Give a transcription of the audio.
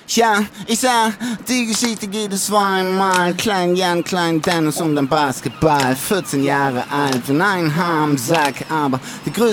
Ja, ich sah, die Geschichte geht es zweimal. Klein Jan, Klein Dennis und ein Basketball. 14 Jahre alt und ein Haar am Sack, aber die größte